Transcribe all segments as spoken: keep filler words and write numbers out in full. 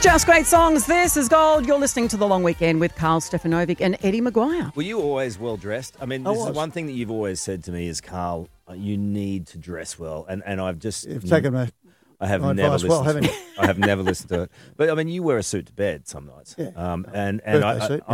Just great songs. This is Gold. You're listening to The Long Weekend with Carl Stefanovic and Eddie Maguire. Were you always well dressed? I mean, I this was. is one thing that you've always said to me is, Carl, you need to dress well. And and I've just... You've taken my, I have my never advice listened well, to haven't it. you? I have never listened to it. But, I mean, you wear a suit to bed some nights. Yeah. Um, and and Birthday I, suit,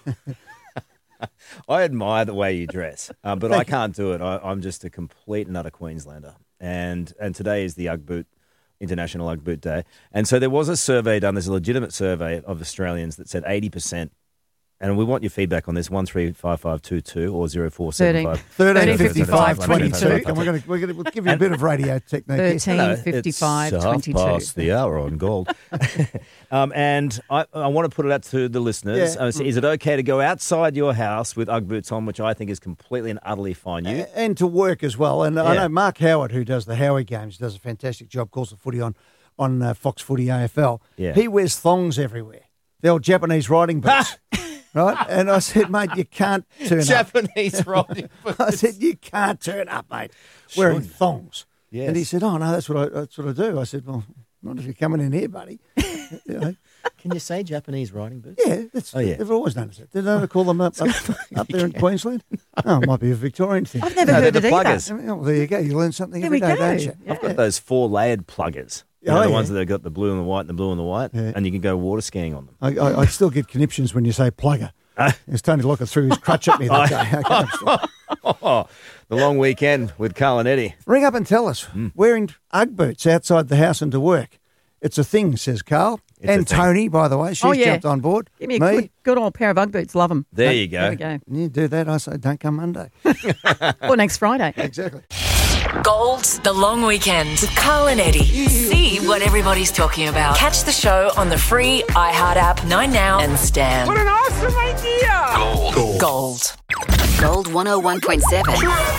I, I, I admire the way you dress, um, but I can't do it. I, I'm just a complete and utter Queenslander. And, and today is the Ugg Boot International Ugg Boot Day. And so there was a survey done, there's a legitimate survey of Australians that said eighty percent, and we want your feedback on this, one three five five two two or zero four seven five. thirteen fifty-five twenty-two. twenty-two. And we're going to we're going to we'll give you a bit of radio technique. here. thirteen fifty-five It's twenty-two. half past the hour on Gold. um, and I, I want to put it out to the listeners. Yeah. Uh, so is it okay to go outside your house with Ugg boots on, which I think is completely and utterly fine? You? A- And to work as well. And I Yeah. know Mark Howard, who does the Howie games, does a fantastic job, calls the footy on, on uh, Fox Footy A F L. Yeah. He wears thongs everywhere. The old Japanese riding boots. Right? And I said, mate, you can't turn Japanese up. riding I said, you can't turn up, mate, wearing thongs. Yes. And he said, oh, no, that's what I that's what I do. I said, well, not if you're coming in here, buddy. You know, Can you say Japanese riding boots? yeah, that's, Oh, yeah. they've always noticed it. Did they ever call them up, up, up there in Queensland? Oh, it might be a Victorian thing. I've never No, heard they're it the either. pluggers. Oh, well, there you go. You learn something There every we day, go. don't you? Yeah. I've got those four layered pluggers. You Oh, know, the yeah. ones that have got the blue and the white and the blue and the white, Yeah. and you can go water skiing on them. I, I, I still get conniptions when you say plugger. It's Tony Locker threw his crutch at me that day. Okay, I'm still- Oh, the long weekend with Carl and Eddie. Ring up and tell us. Hmm. Wearing Ugg boots outside the house and to work. It's a thing, says Carl. It's a and thing. Tony, by the way. She's Oh, yeah. jumped on board. Give me a good, good old pair of Ugg boots. Love them. There you go. There we go. You do that, I say, don't come Monday. Or next Friday. Exactly. Gold's The Long Weekend with Carl and Eddie. See what everybody's talking about. Catch the show on the free iHeart app, Nine Now and Stan. What an awesome idea! Gold. Gold. Gold one oh one point seven.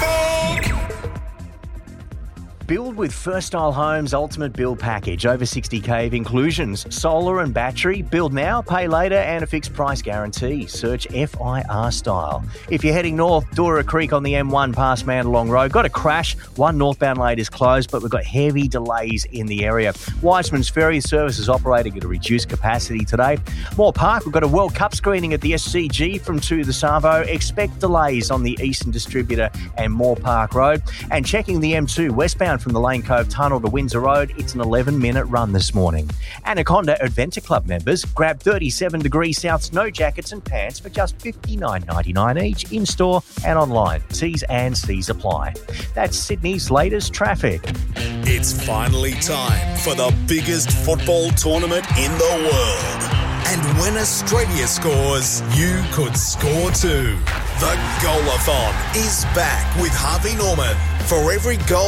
Build with First Style Homes Ultimate Build Package. Over sixty K of inclusions. Solar and battery. Build now, pay later, and a fixed price guarantee. Search F I R Style. If you're heading north, Dora Creek on the M one past Mandalong Road. Got a crash. One northbound lane is closed, but we've got heavy delays in the area. Wiseman's Ferry service is operating at a reduced capacity today. Moore Park, we've got a World Cup screening at the S C G from two the Savo. Expect delays on the Eastern Distributor and Moore Park Road. And checking the M two westbound from the Lane Cove Tunnel to Windsor Road, it's an eleven minute run this morning. Anaconda Adventure Club members grab thirty-seven degrees south snow jackets and pants for just fifty-nine ninety-nine each in store and online. T's and C's apply. That's Sydney's latest traffic. It's finally time for the biggest football tournament in the world. And when Australia scores, you could score too. The Goal-a-thon is back with Harvey Norman. For every goal